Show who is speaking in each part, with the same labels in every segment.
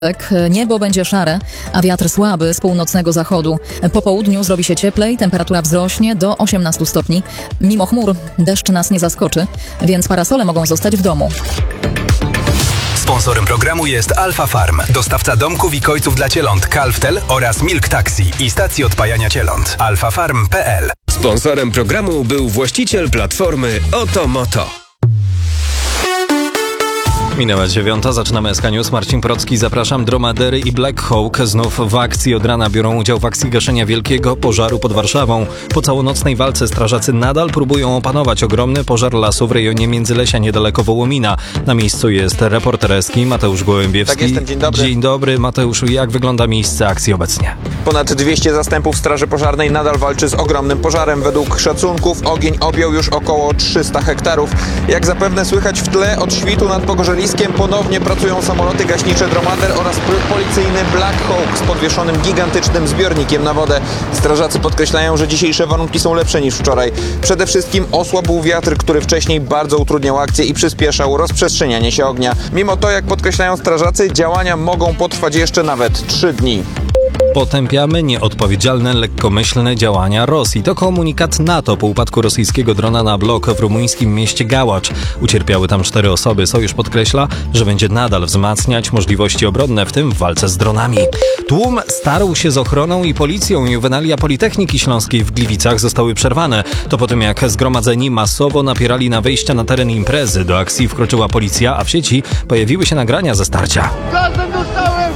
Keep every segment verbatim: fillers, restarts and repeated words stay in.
Speaker 1: Niebo będzie szare, a wiatr słaby z północnego zachodu. Po południu zrobi się cieplej, temperatura wzrośnie do osiemnastu stopni. Mimo chmur deszcz nas nie zaskoczy, więc parasole mogą zostać w domu.
Speaker 2: Sponsorem programu jest Alfa Farm, dostawca domków i kojców dla cieląt Calftel oraz Milk Taxi i stacji odpajania cieląt. alfa farm kropka p l.
Speaker 3: Sponsorem programu był właściciel platformy Oto Moto.
Speaker 4: Minęła dziewiąta, zaczynamy S K News. Marcin Procki, zapraszam. Dromadery i Black Hawk znów w akcji. Od rana biorą udział w akcji gaszenia wielkiego pożaru pod Warszawą. Po całonocnej walce strażacy nadal próbują opanować ogromny pożar lasu w rejonie Międzylesia niedaleko Wołomina. Na miejscu jest reporter S K Mateusz Gołębiewski.
Speaker 5: Tak, jestem. Dzień dobry.
Speaker 4: Dzień dobry, Mateuszu. Jak wygląda miejsce akcji obecnie?
Speaker 5: Ponad dwieście zastępów Straży Pożarnej nadal walczy z ogromnym pożarem. Według szacunków ogień objął już około trzysta hektarów. Jak zapewne słychać w tle, od świtu nad Pogorzeliskiem ponownie pracują samoloty gaśnicze Dromader oraz policyjny Black Hawk z podwieszonym gigantycznym zbiornikiem na wodę. Strażacy podkreślają, że dzisiejsze warunki są lepsze niż wczoraj. Przede wszystkim osłabł wiatr, który wcześniej bardzo utrudniał akcję i przyspieszał rozprzestrzenianie się ognia. Mimo to, jak podkreślają strażacy, działania mogą potrwać jeszcze nawet trzy dni.
Speaker 4: Potępiamy nieodpowiedzialne, lekkomyślne działania Rosji. To komunikat NATO po upadku rosyjskiego drona na blok w rumuńskim mieście Gałacz. Ucierpiały tam cztery osoby. Sojusz podkreśla, że będzie nadal wzmacniać możliwości obronne, w tym w walce z dronami. Tłum starł się z ochroną i policją. Juwenalia Politechniki Śląskiej w Gliwicach zostały przerwane. To po tym, jak zgromadzeni masowo napierali na wejścia na teren imprezy. Do akcji wkroczyła policja, a w sieci pojawiły się nagrania ze starcia.
Speaker 6: Gazem dostałem!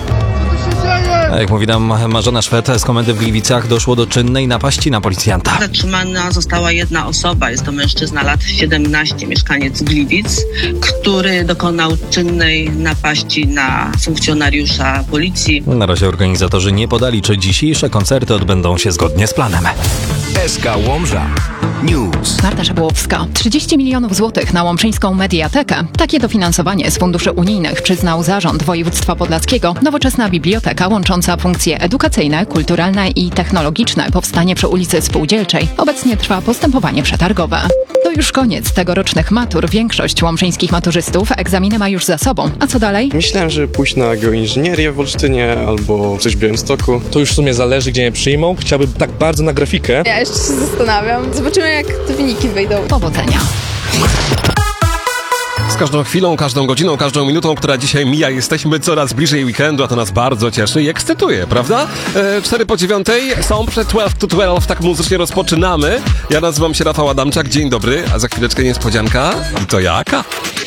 Speaker 4: A jak mówi nam Marzena Szwed, z komendy w Gliwicach doszło do czynnej napaści na policjanta.
Speaker 7: Zatrzymana została jedna osoba, jest to mężczyzna lat siedemnaście, mieszkaniec Gliwic, który dokonał czynnej napaści na funkcjonariusza policji.
Speaker 4: Na razie organizatorzy nie podali, czy dzisiejsze koncerty odbędą się zgodnie z planem.
Speaker 3: S K Łomża News.
Speaker 8: Marta Szabłowska. trzydzieści milionów złotych na łomżyńską mediatekę. Takie dofinansowanie z funduszy unijnych przyznał Zarząd Województwa Podlaskiego. Nowoczesna biblioteka łącząca funkcje edukacyjne, kulturalne i technologiczne powstanie przy ulicy Spółdzielczej. Obecnie trwa postępowanie przetargowe. To już koniec tegorocznych matur. Większość łomżyńskich maturzystów egzaminy ma już za sobą. A co dalej?
Speaker 9: Myślałem, że pójść na geoinżynierię w Olsztynie albo coś w Białymstoku.
Speaker 10: To już w sumie zależy, gdzie mnie przyjmą. Chciałbym tak bardzo na grafikę.
Speaker 11: Ja jeszcze się zastanawiam. Zobaczymy, jak te wyniki wyjdą.
Speaker 8: Powodzenia.
Speaker 12: Z każdą chwilą, każdą godziną, każdą minutą, która dzisiaj mija, jesteśmy coraz bliżej weekendu, a to nas bardzo cieszy i ekscytuje, prawda? E, cztery po dziewiątej, są przed dwanaście to dwanaście, tak muzycznie rozpoczynamy. Ja nazywam się Rafał Adamczak, dzień dobry, a za chwileczkę niespodzianka. I to jaka?